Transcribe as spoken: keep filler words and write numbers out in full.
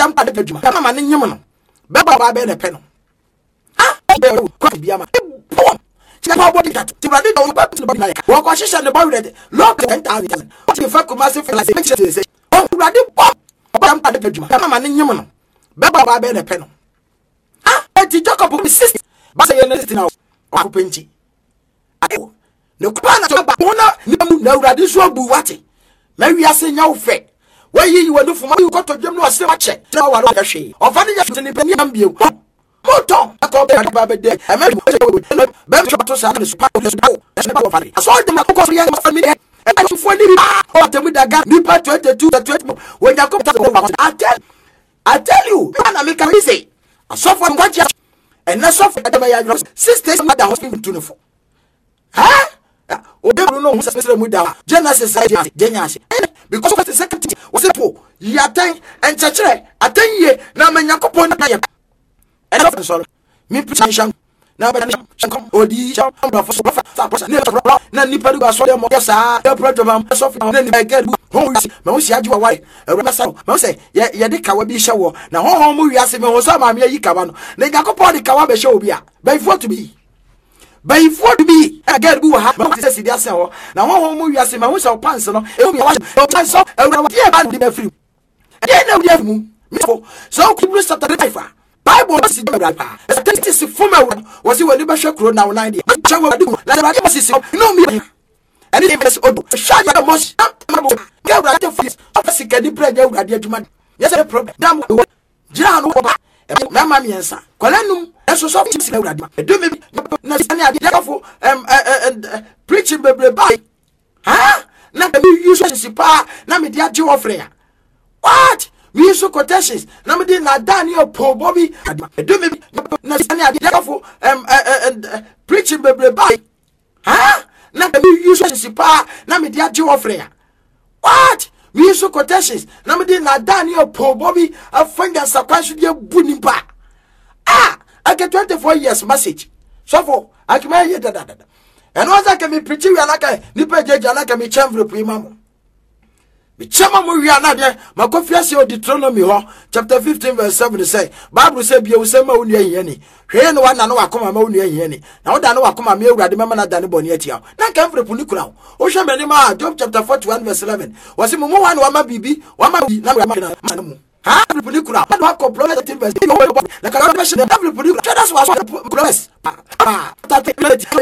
Obam pa de adwuma. Na ma ne nyem no. Be ba ba be ne pe no. Ah, be ko bia ma. Bom. Chika body that. Ti brade do ba to body na. Wo ko hihye ne ba ready. Lock ten thousand. What you fa kuma se feel like make sure say. Oh, brade bom. Obam pa de adwuma. Na ma ne nyem no. Be ba ba be ne pe no. Ah, ti Jacob be sister. Ba say ye ne sister na. Wa penchi. Ayo. Ne kwa na ba bona ni mu na urade so abu wate. Ma wi ase nya wo fe. Wa yi yi wonu fuma yi ko to dwem no ase wa che. Na wa ro ya hwe. Ofa ne ya hwe ni bani am biu. Moton ko be ba be de. E me be be to sa na so pa so ba. E ba wo fa. So de ma ko so ya ma fa mi. E ba so fo ni bi. O te mu daga ni pa twenty-two to twenty. When ya come to the I tell I tell you, man am can say. So for what ya. And na so for de ma ya sisters ma da hospital to no for. Huh? Obebu no who say mu da. Genesis Genesis. Because of the second thing was it po. Ya ten and chachere. Aten ye na ma Yakobon na ye. And of sorry. Me preaching na ba na come odi sham for so for na nipa du aso dem mo sa e program so for na ni ba get ho wi ma wo si ajiwa wai e ma sa ma wo say ye ye de kawa bi hye wo na ho ho mu wi ase me ho so ma me yi kawa no na Yakobon de kawa be hye obi a by for to be by for to be a get bu ha ma say sidia se ho na ho ho mu wi ase ma wo say pants no e mi wa pants so e wa die ba de be free e na wi afu me so Hebrew chapter five Bible was the brapa. The text is from was it when you show crow now ninety. But you will do like the was no me. And it is old. Shut your most get right of this. Obviously, can you pray your idea to man? Yes, a problem. Damn, Jan, Mamma Miensa. Colanum, and so soft. Do me, Nothing um, preaching by. Huh? Not the new uses, pa, Nami dia Geoffrey. What? We so quotations. Na me dey na Daniel po Bobby. Do me na Daniel dey go um uh preaching bebre by. Huh? Na me use so pa na me dey Geoffrey. What? We so quotations. Na me dey na Daniel po Bobby afanga sakwanso dey bunimpa. Ah, I get twenty-four years message. So for I can hear that that. And once I can be preaching we anaka nipa jeje anaka me chambre po imam. The chama mo wi anade makofiase Deuteronomy ho chapter fifteen verse seven say Bible say bia wo say ma wonu ahia ni hwe ne wana na wakoma ma wonu ahia ni na wo da na wakoma me awurade mema na da ne boni atia na kan frɛ puni kura wo hwe mani ma Job chapter forty-one verse eleven wo say mo mo wan wa ma bibi wa ma bi na ma na mu ha puni kura ma wa compromise thirteen verse na kan be hye every puni kura that's what progress ah